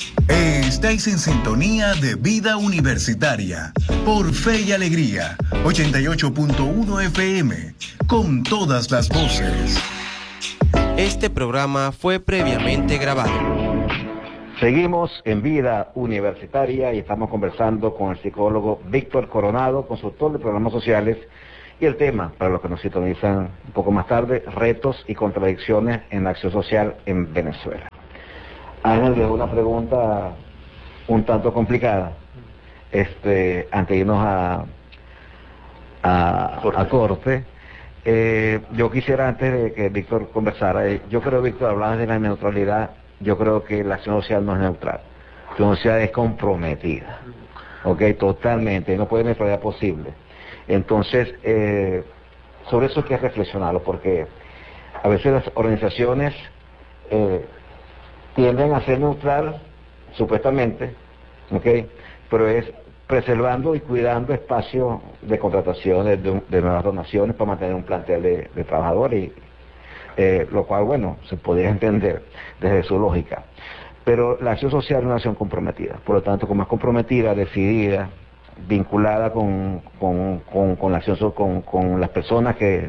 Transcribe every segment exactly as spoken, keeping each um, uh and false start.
Estáis en sintonía de Vida Universitaria por Fe y Alegría, ochenta y ocho punto uno F M, con todas las voces. Este programa fue previamente grabado. Seguimos en Vida Universitaria y estamos conversando con el psicólogo Víctor Coronado, consultor de programas sociales, y el tema, para los que nos sintonizan un poco más tarde, retos y contradicciones en la acción social en Venezuela. Ángel dejó una pregunta un tanto complicada, este, antes de irnos a, a, corte. a corte. Eh, yo quisiera, antes de que Víctor conversara, eh, yo creo, Víctor, hablabas de la neutralidad. Yo creo que la acción social no es neutral. La acción social es comprometida, ok, totalmente, no puede haber neutralidad posible. Entonces, eh, sobre eso hay que reflexionarlo, porque a veces las organizaciones eh, tienden a ser neutral, supuestamente, ¿ok? Pero es preservando y cuidando espacios de contrataciones, de, de nuevas donaciones para mantener un plantel de, de trabajadores, y, eh, lo cual, bueno, se podría entender desde su lógica. Pero la acción social es una acción comprometida, por lo tanto, como es comprometida, decidida, vinculada con, con, con, con la acción, con, con las personas que,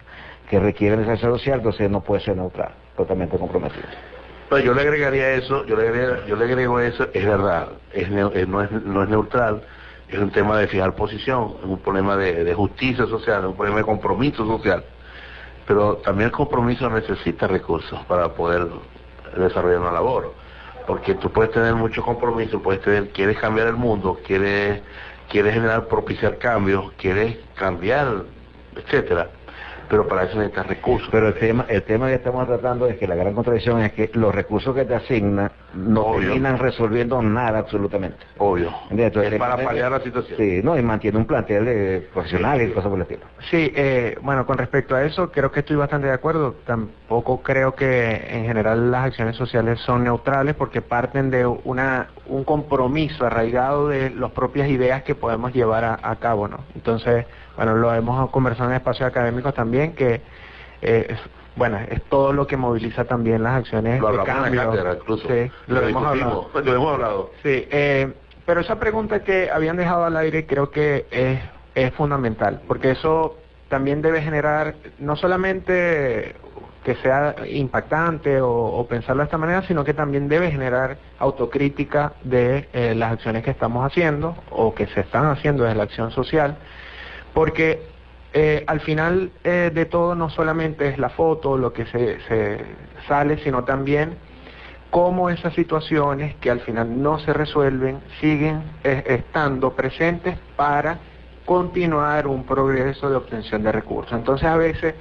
que requieren esa acción social, entonces no puede ser neutral, totalmente comprometida. Pues yo le agregaría eso, yo le agrego, yo le agrego eso, es verdad, es, no, es, no es neutral, es un tema de fijar posición, es un problema de, de justicia social, es un problema de compromiso social, pero también el compromiso necesita recursos para poder desarrollar una labor, porque tú puedes tener mucho compromiso, puedes tener, quieres cambiar el mundo, quieres, quieres generar, propiciar cambios, quieres cambiar, etcétera. Pero para eso necesitas recursos. Pero el tema, el tema que estamos tratando es que la gran contradicción es que los recursos que te asignan no Obvio. terminan resolviendo nada absolutamente. Obvio. Entonces, es para paliar la situación. Sí, no, y mantiene un plantel de profesionales sí. y cosas por el estilo. Sí, eh, bueno, con respecto a eso, creo que estoy bastante de acuerdo. Tampoco creo que en general las acciones sociales son neutrales, porque parten de una un compromiso arraigado de las propias ideas que podemos llevar a, a cabo, ¿no? Entonces, bueno, lo hemos conversado en espacios académicos también, que eh, es, bueno, es todo lo que moviliza también las acciones lo de cambio. En la cátedra, incluso. Sí, lo, lo hemos hablado. Lo hemos hablado. Sí, eh, pero esa pregunta que habían dejado al aire creo que es, es fundamental, porque eso también debe generar no solamente que sea impactante o, o pensarlo de esta manera, sino que también debe generar autocrítica de eh, las acciones que estamos haciendo o que se están haciendo desde la acción social, porque eh, al final eh, de todo no solamente es la foto, lo que se, se sale, sino también cómo esas situaciones que al final no se resuelven siguen eh, estando presentes para continuar un progreso de obtención de recursos. Entonces a veces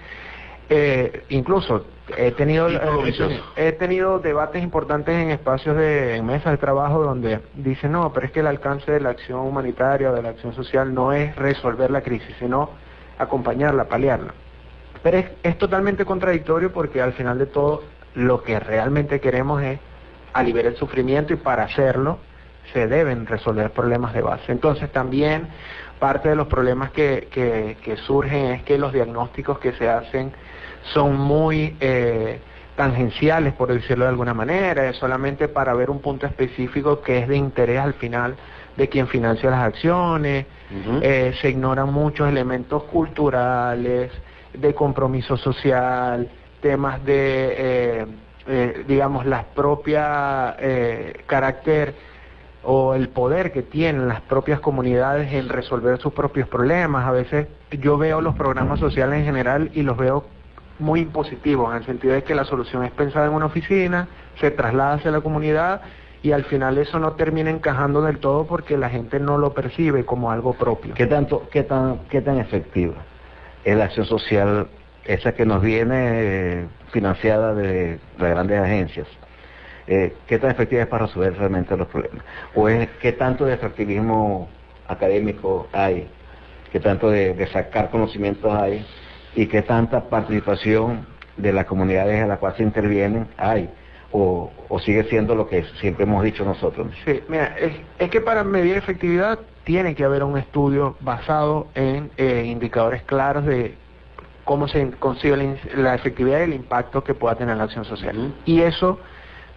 Eh, incluso he tenido eh, he tenido debates importantes en espacios de en mesas de trabajo donde dicen no, pero es que el alcance de la acción humanitaria o de la acción social no es resolver la crisis, sino acompañarla, paliarla. Pero es, es totalmente contradictorio, porque al final de todo lo que realmente queremos es aliviar el sufrimiento, y para hacerlo se deben resolver problemas de base. Entonces también parte de los problemas que, que, que surgen es que los diagnósticos que se hacen son muy eh, tangenciales, por decirlo de alguna manera, es solamente para ver un punto específico que es de interés al final de quien financia las acciones. Uh-huh. eh, se ignoran muchos elementos culturales, de compromiso social, temas de, eh, eh, digamos, las propias eh, carácter o el poder que tienen las propias comunidades en resolver sus propios problemas. A veces yo veo los programas sociales en general y los veo muy impositivos, en el sentido de que la solución es pensada en una oficina, se traslada hacia la comunidad, y al final eso no termina encajando del todo porque la gente no lo percibe como algo propio. ¿Qué tanto, qué tan, qué tan efectiva es la acción social, esa que nos viene eh, financiada de las grandes agencias? Eh, ¿Qué tan efectiva es para resolver realmente los problemas? ¿O es qué tanto de efectivismo académico hay? ¿Qué tanto de, de sacar conocimientos hay? ¿Y qué tanta participación de las comunidades en las cuales se intervienen hay? O, o sigue siendo lo que siempre hemos dicho nosotros? Sí, mira, es, es que para medir efectividad tiene que haber un estudio basado en eh, indicadores claros de cómo se consigue la, la efectividad y el impacto que pueda tener la acción social. Uh-huh. Y eso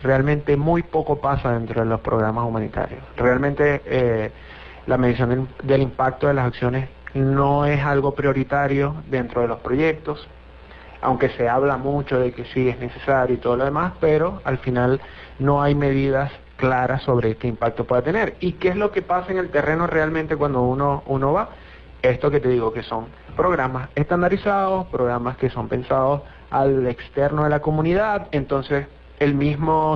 realmente muy poco pasa dentro de los programas humanitarios. Realmente eh, la medición del, del impacto de las acciones no es algo prioritario dentro de los proyectos, aunque se habla mucho de que sí es necesario y todo lo demás, pero al final no hay medidas claras sobre qué impacto puede tener. ¿Y qué es lo que pasa en el terreno realmente cuando uno, uno va? Esto que te digo, que son programas estandarizados, programas que son pensados al externo de la comunidad, entonces el mismo